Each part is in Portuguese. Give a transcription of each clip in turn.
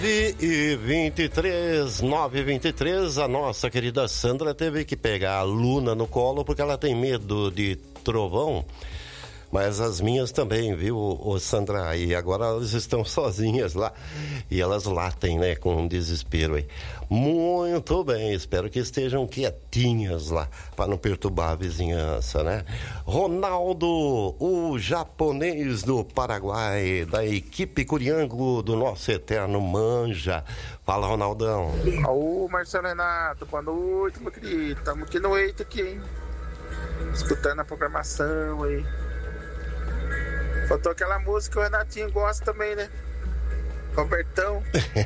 E 9h23, a nossa querida Sandra teve que pegar a Luna no colo porque ela tem medo de trovão. Mas as minhas também, viu, Sandra? E agora elas estão sozinhas lá. E elas latem, né, com desespero aí. Muito bem, espero que estejam quietinhas lá, para não perturbar a vizinhança, né? Ronaldo, o japonês do Paraguai, da equipe Curiango, do nosso eterno Manja. Fala, Ronaldão. Ô, Marcelo Renato, boa noite, meu querido. Estamos aqui no Eito aqui, hein? Escutando a programação aí. Faltou aquela música que o Renatinho gosta também, né? Robertão.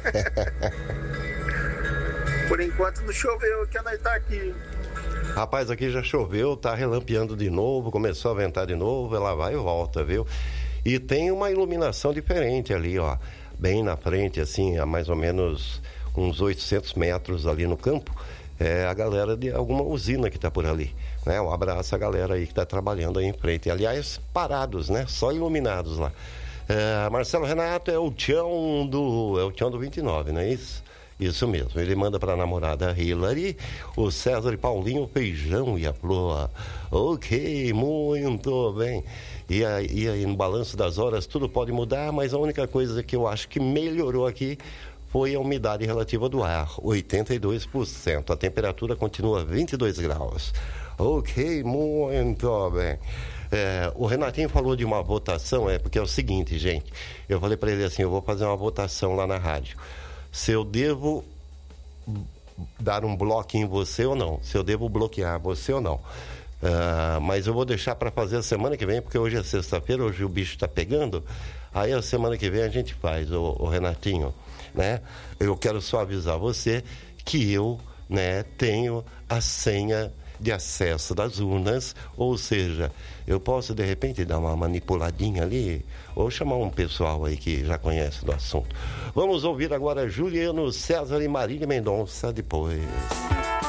Por enquanto não choveu, que nós tá aqui. Rapaz, aqui já choveu, tá relampeando de novo, começou a ventar de novo, ela vai e volta, viu? E tem uma iluminação diferente ali, ó, bem na frente, assim, a mais ou menos uns 800 metros ali no campo, é a galera de alguma usina que tá por ali, né? Um abraço a galera aí que tá trabalhando aí em frente, aliás, parados, né? Só iluminados lá. Marcelo Renato é o Tião do 29, não é isso? Isso mesmo, ele manda para a namorada Hilary, o César e Paulinho, feijão e a flor. Ok, muito bem. E aí no balanço das horas tudo pode mudar, mas a única coisa que eu acho que melhorou aqui foi a umidade relativa do ar, 82%. A temperatura continua 22 graus. Ok, muito bem. O Renatinho falou de uma votação, porque é o seguinte, gente. Eu falei para ele assim, eu vou fazer uma votação lá na rádio. Se eu devo dar um bloco em você ou não. Se eu devo bloquear você ou não. Mas eu vou deixar para fazer a semana que vem, porque hoje é sexta-feira, hoje o bicho está pegando. Aí a semana que vem a gente faz, o Renatinho, né? Eu quero só avisar você que eu, né, tenho a senha de acesso das urnas, ou seja, eu posso de repente dar uma manipuladinha ali, ou chamar um pessoal aí que já conhece do assunto. Vamos ouvir agora Juliano César e Marília Mendonça depois.